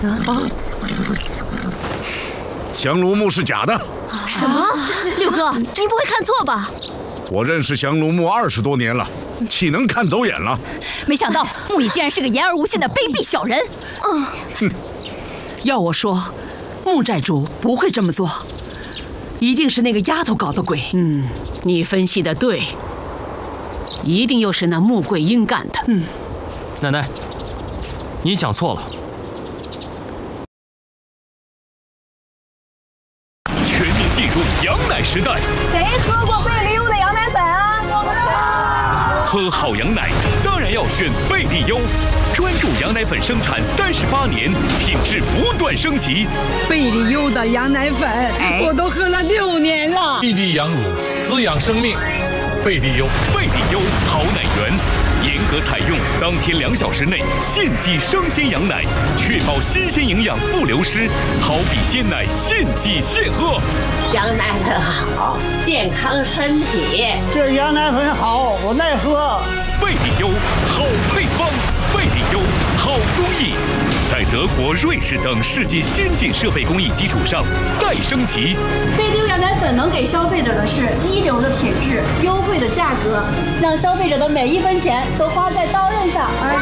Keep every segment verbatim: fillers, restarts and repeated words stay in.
啊！ 香炉木是假的。 什么？六哥，你不会看错吧？ 我认识香炉木二十多年了，岂能看走眼了？ 没想到木乙竟然是个言而无信的卑鄙小人。嗯， 哼，要我说，木寨主不会这么做，一定是那个丫头搞的鬼。 嗯，你分析的对，一定又是那穆桂英干的。 嗯， 奶奶，你想错了。 全面进入羊奶时代。 谁喝过贝利优的羊奶粉啊？我们喝好羊奶当然要选贝利优，专注羊奶粉生产三十八年，品质不断升级。 贝利优的羊奶粉，哎、我都喝了六年了。 一滴羊乳，滋养生命。贝利优， 贝利优好奶源，严格采用当天两小时内现挤生鲜羊奶，确保新鲜营养不流失，好比鲜奶现挤现喝。 羊奶粉好，健康身体。 这羊奶粉好，我耐喝。 贝利优好配方，贝利优好工艺，在德国、瑞士等世界先进设备工艺基础上再升级。 贝利优羊奶粉能给消费者的是一流的品质、优惠的价格，让消费者的每一分钱都花在刀刃上。哎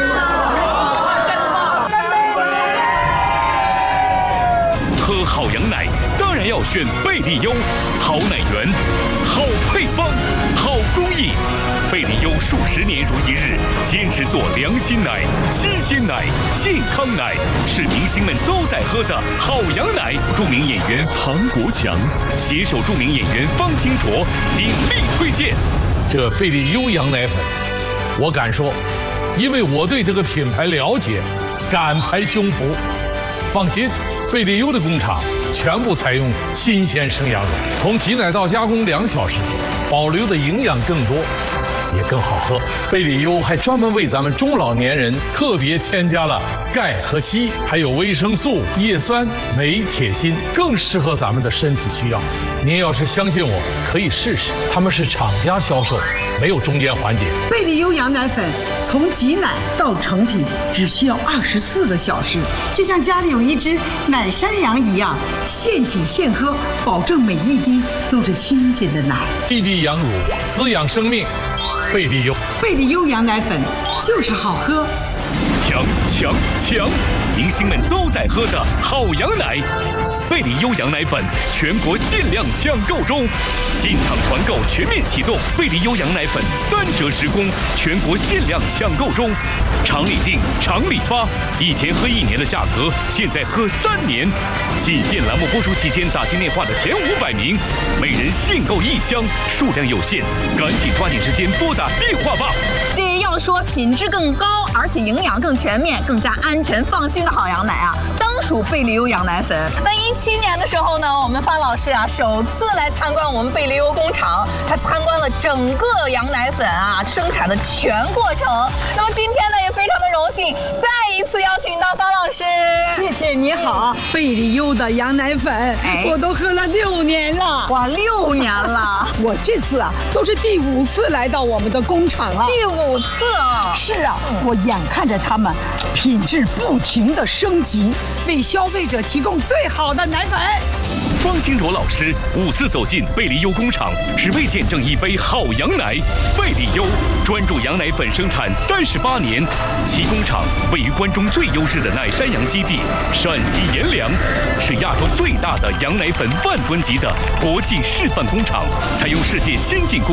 喝好羊奶当然要选贝利优，好奶源，好配方，好工艺。贝利优数十年如一日，坚持做良心奶、新鲜奶、健康奶，是明星们都在喝的好羊奶。著名演员唐国强携手著名演员方清卓鼎力推荐。 这贝利优羊奶粉，我敢说，因为我对这个品牌了解，敢拍胸脯。放心，贝利优的工厂全部采用新鲜生羊乳，从挤奶到加工两小时，保留的营养更多，也更好喝。贝利优还专门为咱们中老年人特别添加了钙和硒，还有维生素、叶酸、镁、铁、锌，更适合咱们的身体需要。您要是相信我，可以试试，他们是厂家销售，没有中间环节。 贝利优羊奶粉从挤奶到成品只需要二十四个小时，就像家里有一只奶山羊一样，现挤现喝，保证每一滴都是新鲜的奶。 一滴羊乳，滋养生命。贝利优， 贝利优羊奶粉就是好喝。 强强强！明星们都在喝的好羊奶，贝利优羊奶粉全国限量抢购中，进场团购全面启动，贝利优羊奶粉三折直供，全国限量抢购中，厂里订，厂里发，以前喝一年的价格，现在喝三年。仅限栏目播出期间打进电话的前五百名，每人限购一箱，数量有限，赶紧抓紧时间拨打电话吧。 这要说品质更高，而且营养更全面、更加安全放心的好羊奶啊，当属贝利优羊奶粉。那一七年的时候呢，我们范老师啊首次来参观我们贝利优工厂，他参观了整个羊奶粉啊生产的全过程。那么今天呢，也非常的荣幸再一次邀请到范老师。 谢谢你好，嗯、贝利优的羊奶粉，哎、我都喝了六年了。 哇，六年了！ 我这次啊都是第五次来到我们的工厂了。 第五次啊！ 是啊，我眼看着他们品质不停的升级，为消费者提供最好的奶粉。 方清卓老师五次走进贝利优工厂，只为见证一杯好羊奶。贝利优专注羊奶粉生产三十八年，其工厂位于关中最优质的奶山羊基地陕西阎良，是亚洲最大的羊奶粉万吨级的国际示范工厂，采用世界先进工